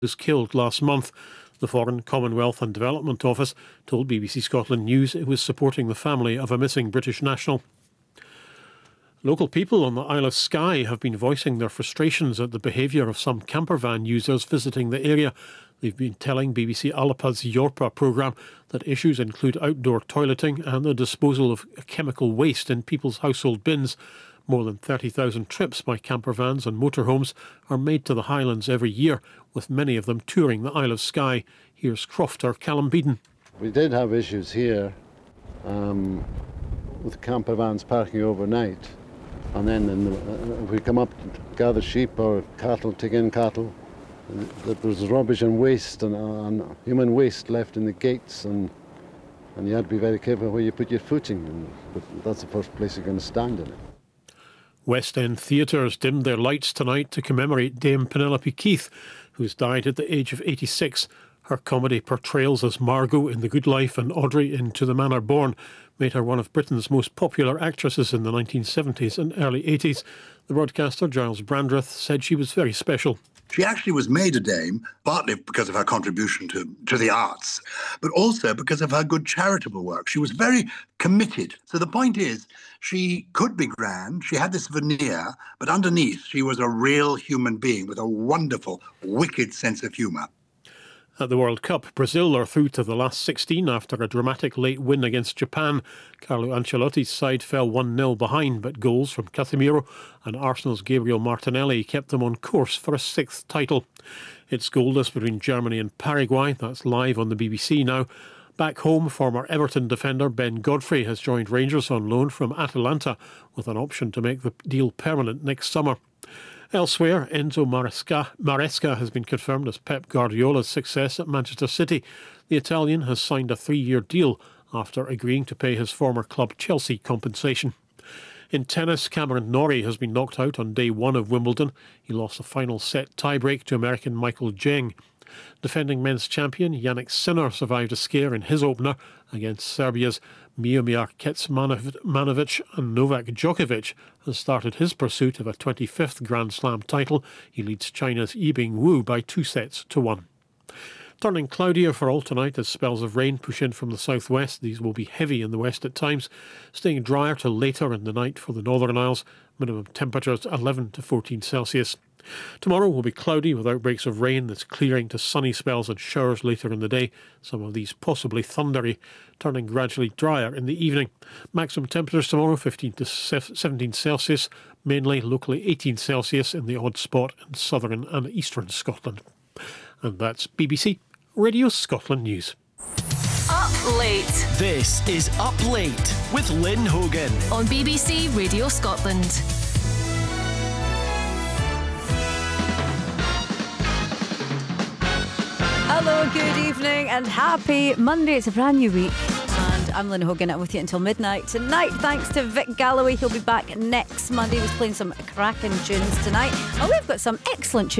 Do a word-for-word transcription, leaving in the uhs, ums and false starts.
was killed last month. The Foreign, Commonwealth and Development Office told B B C Scotland News it was supporting the family of a missing British national. Local people on the Isle of Skye have been voicing their frustrations at the behaviour of some campervan users visiting the area. They've been telling B B C Alapa's Yorpa programme that issues include outdoor toileting and the disposal of chemical waste in people's household bins. More than thirty thousand trips by campervans and motorhomes are made to the Highlands every year, with many of them touring the Isle of Skye. Here's Crofter Callum Beaton. We did have issues here um, with campervans parking overnight. And then in the, uh, if we come up to gather sheep or cattle, take in cattle, that there's rubbish and waste and, uh, and human waste left in the gates, and and you have to be very careful where you put your footing. And, but that's the first place you're going to stand in it. West End theatres dimmed their lights tonight to commemorate Dame Penelope Keith, who's died at the age of eighty-six. Her comedy portrayals as Margot in The Good Life and Audrey in To the Manor Born made her one of Britain's most popular actresses in the nineteen seventies and early eighties. The broadcaster, Giles Brandreth, said she was very special. She actually was made a dame, partly because of her contribution to, to the arts, but also because of her good charitable work. She was very committed. So the point is, she could be grand, she had this veneer, but underneath she was a real human being with a wonderful, wicked sense of humour. At the World Cup, Brazil are through to the last sixteen after a dramatic late win against Japan. Carlo Ancelotti's side fell one nil behind, but goals from Casemiro and Arsenal's Gabriel Martinelli kept them on course for a sixth title. It's goalless between Germany and Paraguay. That's live on the B B C now. Back home, former Everton defender Ben Godfrey has joined Rangers on loan from Atalanta with an option to make the deal permanent next summer. Elsewhere, Enzo Maresca, Maresca has been confirmed as Pep Guardiola's success at Manchester City. The Italian has signed a three-year deal after agreeing to pay his former club Chelsea compensation. In tennis, Cameron Norrie has been knocked out on day one of Wimbledon. He lost the final set tiebreak to American Michael Jeng. Defending men's champion Yannick Sinner survived a scare in his opener against Serbia's Miomir Kecmanovic, and Novak Djokovic has started his pursuit of a twenty-fifth Grand Slam title. He leads China's Yibing Wu by two sets to one. Turning cloudier for all tonight as spells of rain push in from the southwest. These will be heavy in the west at times, staying drier till later in the night for the Northern Isles. Minimum temperatures eleven to fourteen Celsius. Tomorrow will be cloudy with outbreaks of rain that's clearing to sunny spells and showers later in the day, some of these possibly thundery, turning gradually drier in the evening. Maximum temperatures tomorrow fifteen to seventeen Celsius, mainly locally eighteen Celsius in the odd spot in southern and eastern Scotland. And that's B B C Radio Scotland News. Up Late. This is Up Late with Lynn Hogan on B B C Radio Scotland. Hello, good evening and happy Monday. It's a brand new week and I'm Lynn Hogan. I'm with you until midnight tonight. Thanks to Vic Galloway. He'll be back next Monday. He's playing some cracking tunes tonight. Oh, we've got some excellent tunes